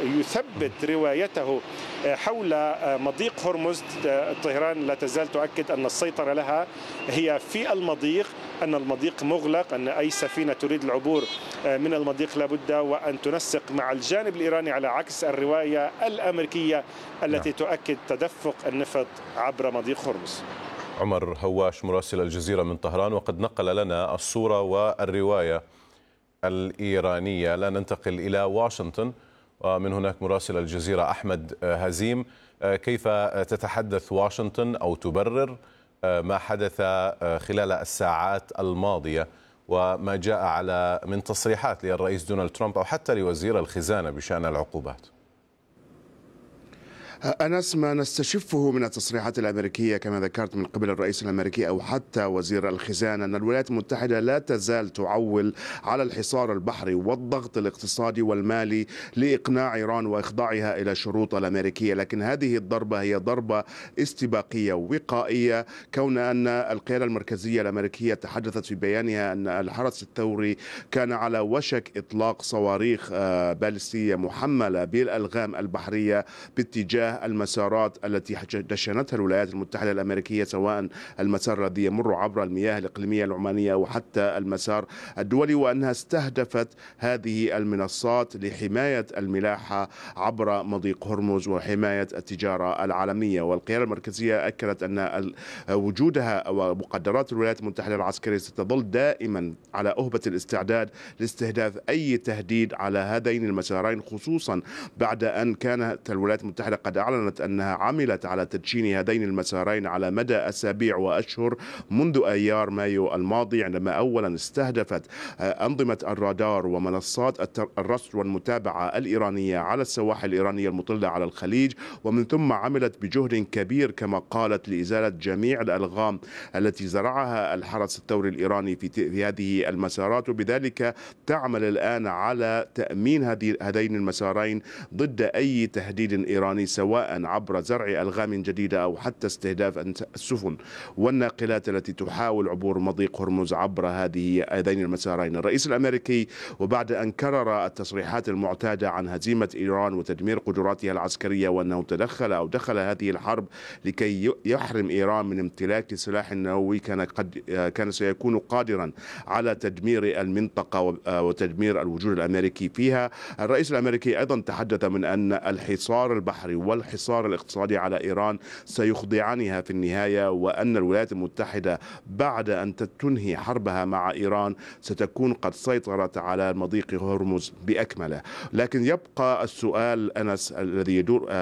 يثبت روايته حول مضيق هرمز. طهران لا تزال تؤكد أن السيطرة لها هي في المضيق، أن المضيق مغلق، أن أي سفينة تريد العبور من المضيق لابد وأن تنسق مع الجانب الإيراني، على عكس الرواية الأمريكية التي تؤكد تدفق النفط عبر مضيق هرمز. عمر هواش مراسل الجزيرة من طهران، وقد نقل لنا الصورة والرواية الإيرانية. لا ننتقل إلى واشنطن، ومن هناك مراسل الجزيرة أحمد هزيم. كيف تتحدث واشنطن أو تبرر ما حدث خلال الساعات الماضية وما جاء من تصريحات للرئيس دونالد ترامب أو حتى لوزير الخزانة بشأن العقوبات؟ أنس، ما نستشفه من التصريحات الأمريكية كما ذكرت من قبل الرئيس الأمريكي أو حتى وزير الخزانة أن الولايات المتحدة لا تزال تعول على الحصار البحري والضغط الاقتصادي والمالي لإقناع إيران وإخضاعها إلى الشروط الأمريكية، لكن هذه الضربة هي ضربة استباقية وقائية، كون أن القيادة المركزية الأمريكية تحدثت في بيانها أن الحرس الثوري كان على وشك إطلاق صواريخ باليستية محملة بالألغام البحرية باتجاه المسارات التي دشنتها الولايات المتحدة الأمريكية، سواء المسار الذي يمر عبر المياه الإقليمية العمانية وحتى المسار الدولي، وأنها استهدفت هذه المنصات لحماية الملاحة عبر مضيق هرمز وحماية التجارة العالمية. والقيادة المركزية أكدت أن وجودها ومقدرات الولايات المتحدة العسكرية ستظل دائما على أهبة الاستعداد لاستهداف أي تهديد على هذين المسارين، خصوصا بعد أن كانت الولايات المتحدة قد أعلنت أنها عملت على تدشين هذين المسارين على مدى أسابيع وأشهر منذ أيار مايو الماضي، عندما أولا استهدفت أنظمة الرادار ومنصات الرصد والمتابعة الإيرانية على السواحل الإيرانية المطلة على الخليج، ومن ثم عملت بجهد كبير كما قالت لإزالة جميع الألغام التي زرعها الحرس الثوري الإيراني في هذه المسارات، وبذلك تعمل الآن على تأمين هذين المسارين ضد أي تهديد إيراني، سواء عبر زرع ألغام جديدة أو حتى استهداف السفن والناقلات التي تحاول عبور مضيق هرمز عبر هذين المسارين. الرئيس الأمريكي وبعد أن كرر التصريحات المعتادة عن هزيمة إيران وتدمير قدراتها العسكرية وأنه دخل هذه الحرب لكي يحرم إيران من امتلاك سلاح نووي، كان سيكون قادرا على تدمير المنطقة وتدمير الوجود الأمريكي فيها. الرئيس الأمريكي أيضا تحدث من أن الحصار البحري والحصار الاقتصادي على إيران سيخضعانها في النهاية، وأن الولايات المتحدة بعد أن تنهي حربها مع إيران ستكون قد سيطرت على مضيق هرمز بأكمله. لكن يبقى السؤال أنس الذي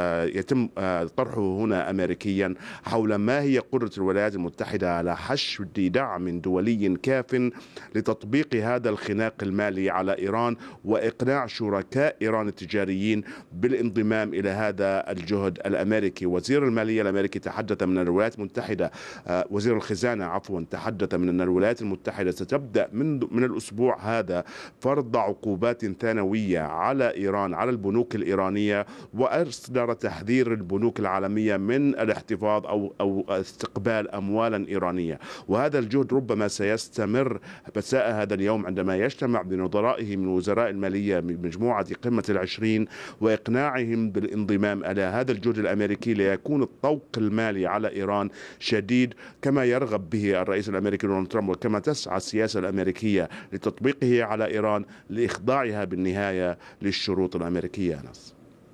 يتم طرحه هنا أمريكيا حول ما هي قدرة الولايات المتحدة على حشد دعم دولي كاف لتطبيق هذا الخناق المالي على إيران وإقناع شركاء إيران التجاريين بالانضمام إلى هذا الجهد الأمريكي. وزير المالية الأمريكي تحدث من الولايات المتحدة، وزير الخزانة عفوا، تحدث من أن الولايات المتحدة ستبدأ من الأسبوع هذا فرض عقوبات ثانوية على إيران، على البنوك الإيرانية، وأصدر تحذير البنوك العالمية من الاحتفاظ أو استقبال أموالا إيرانية. وهذا الجهد ربما سيستمر مساء هذا اليوم عندما يجتمع بنظرائه من وزراء المالية من مجموعة قمة العشرين وإقناعهم بالانضمام إلى هذا الجهد الأمريكي ليكون الطوق المالي على إيران شديد كما يرغب به الرئيس الأمريكي دونالد ترامب، وكما تسعى السياسة الأمريكية لتطبيقه على إيران لإخضاعها بالنهاية للشروط الأمريكية. أنس.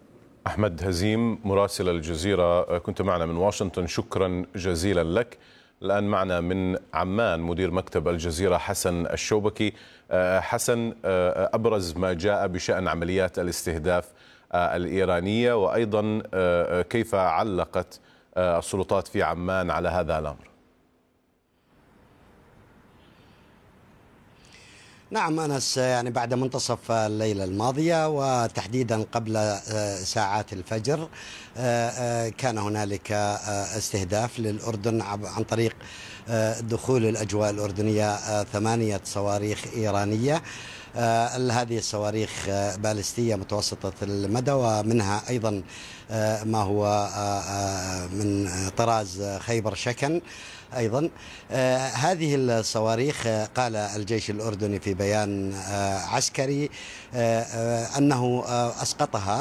أحمد هزيم مراسل الجزيرة كنت معنا من واشنطن، شكرا جزيلا لك. الآن معنا من عمان مدير مكتب الجزيرة حسن الشوبكي. حسن، أبرز ما جاء بشأن عمليات الاستهداف الإيرانية، وأيضا كيف علقت السلطات في عمان على هذا الأمر؟ نعم أنس، يعني بعد منتصف الليلة الماضية وتحديدا قبل ساعات الفجر كان هنالك استهداف للأردن عن طريق دخول الأجواء الأردنية 8 صواريخ إيرانية. هذه الصواريخ باليستية متوسطة المدى، ومنها أيضا ما هو من طراز خيبر شكن. أيضا هذه الصواريخ قال الجيش الأردني في بيان عسكري أنه أسقطها